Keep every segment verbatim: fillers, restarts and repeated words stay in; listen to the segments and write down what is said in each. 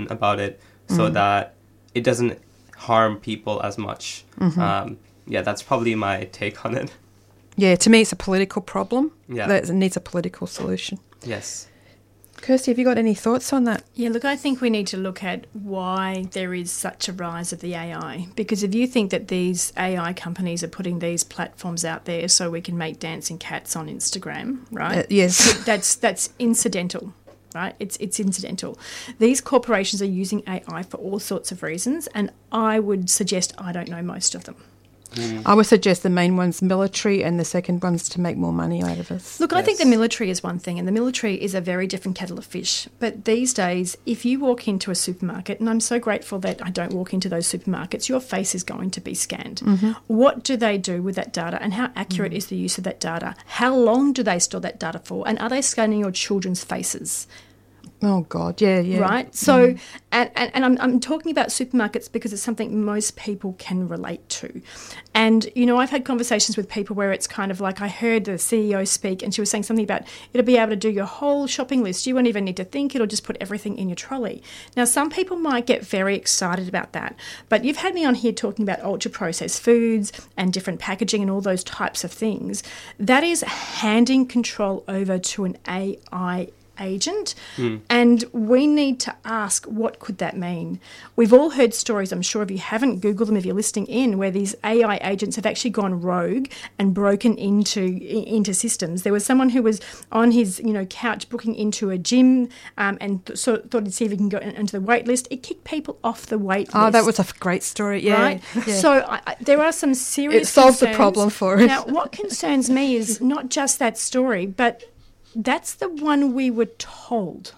about it so mm. that it doesn't harm people as much. Mm-hmm. Um, yeah, that's probably my take on it. Yeah, to me it's a political problem. Yeah. That it needs a political solution. Yes. Kirsty, have you got any thoughts on that? Yeah, look, I think we need to look at why there is such a rise of the A I. Because if you think that these A I companies are putting these platforms out there so we can make dancing cats on Instagram, right? Uh, yes. That's that's incidental, right? It's it's incidental. These corporations are using A I for all sorts of reasons, and I would suggest I don't know most of them. Mm. I would suggest the main one's military and the second one's to make more money out of us. Look, yes. I think the military is one thing, and the military is a very different kettle of fish. But these days, if you walk into a supermarket, and I'm so grateful that I don't walk into those supermarkets, your face is going to be scanned. Mm-hmm. What do they do with that data, and how accurate mm. is the use of that data? How long do they store that data for? And are they scanning your children's faces? Oh, God, yeah, yeah. Right? So, mm. and, and, and I'm, I'm talking about supermarkets because it's something most people can relate to. And, you know, I've had conversations with people where it's kind of like I heard the C E O speak and she was saying something about it'll be able to do your whole shopping list. You won't even need to think. It'll just put everything in your trolley. Now, some people might get very excited about that. But you've had me on here talking about ultra-processed foods and different packaging and all those types of things. That is handing control over to an A I agent, mm. and we need to ask, what could that mean? We've all heard stories, I'm sure if you haven't, Google them if you're listening in, where these A I agents have actually gone rogue and broken into into systems. There was someone who was on his you know couch booking into a gym um, and th- so thought he'd see if he can go into the wait list. It kicked people off the wait list. Oh, that was a great story, yeah. Right? Yeah. So I, I, there are some serious It solves concerns. the problem for us. Now, what concerns me is not just that story, but that's the one we were told,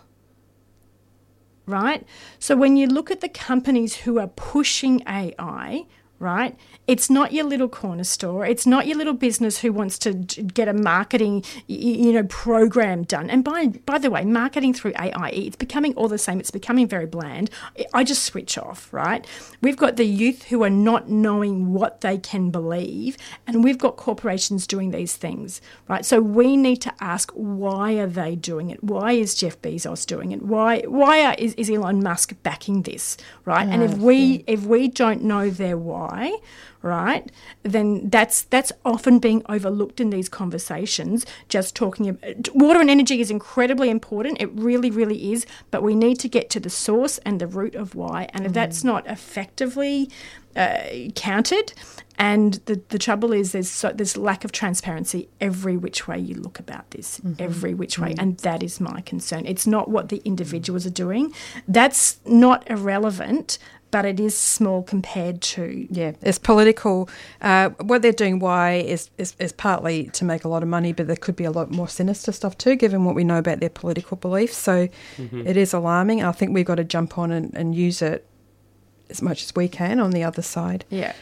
right? So when you look at the companies who are pushing A I, right, it's not your little corner store. It's not your little business who wants to get a marketing, you know, program done. And by by the way, marketing through A I, it's becoming all the same. It's becoming very bland. I just switch off, right? We've got the youth who are not knowing what they can believe, and we've got corporations doing these things, right? So we need to ask, why are they doing it? Why is Jeff Bezos doing it? Why why are, is, is Elon Musk backing this, right? And if we yeah. if we don't know their why, right, then that's that's often being overlooked in these conversations. Just talking about water and energy is incredibly important. It really, really is. But we need to get to the source and the root of why. And if mm. that's not effectively uh, counted, and the, the trouble is there's so, there's lack of transparency every which way you look about this, mm-hmm. every which way. Mm. And that is my concern. It's not what the individuals are doing. That's not irrelevant, but it is small compared to... Yeah, it's political. Uh, what they're doing, why, is, is is partly to make a lot of money, but there could be a lot more sinister stuff too, given what we know about their political beliefs. So mm-hmm. it is alarming. I think we've got to jump on and, and use it as much as we can on the other side. Yeah.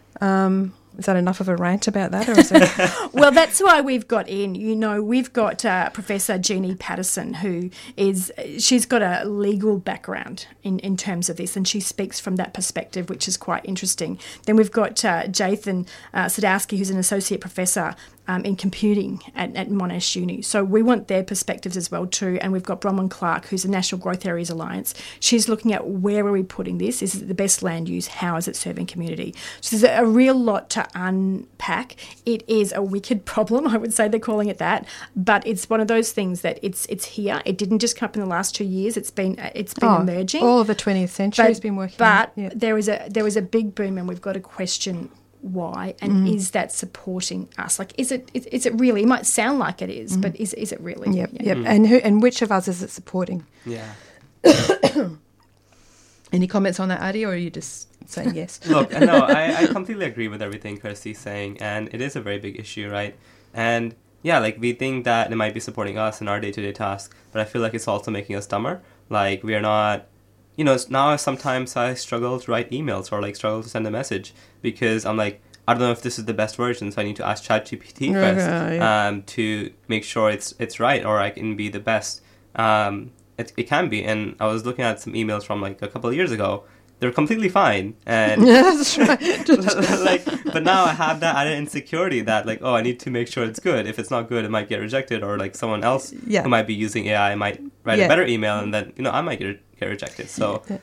Um, is that enough of a rant about that? Or is it... Well, that's why we've got in, you know, we've got uh, Professor Jeannie Patterson, who is, she's got a legal background in, in terms of this, and she speaks from that perspective, which is quite interesting. Then we've got uh, Jathan uh, Sadowski, who's an associate professor Um, in computing at, at Monash Uni. So we want their perspectives as well too. And we've got Bronwyn Clark, who's the National Growth Areas Alliance. She's looking at where are we putting this? Is it the best land use? How is it serving community? So there's a real lot to unpack. It is a wicked problem, I would say they're calling it that. But it's one of those things that it's it's here. It didn't just come up in the last two years. It's been it's been oh, emerging. All of the twentieth century has been working. But yeah. there was a there was a big boom, and we've got to question why, and mm. is that supporting us? Like, is it, is, is it really, it might sound like it is, mm. but is is it really? Yep, yeah. yep. Mm. And who and which of us is it supporting? Yeah. Any comments on that, Adi, or are you just saying yes? Look, no, I, I completely agree with everything Kirsty's saying, and it is a very big issue, right? And yeah, like, we think that it might be supporting us in our day-to-day tasks, but I feel like it's also making us dumber. Like, we are not... You know, now sometimes I struggle to write emails or, like, struggle to send a message because I'm like, I don't know if this is the best version, so I need to ask ChatGPT first uh, yeah. um, to make sure it's it's right or I can be the best. Um, it, it can be. And I was looking at some emails from, like, a couple of years ago. They're completely fine. And yeah, that's right. like, but now I have that added insecurity that, like, oh, I need to make sure it's good. If it's not good, it might get rejected, or, like, someone else yeah. who might be using A I might write yeah. a better email, and then, you know, I might get get rejected. So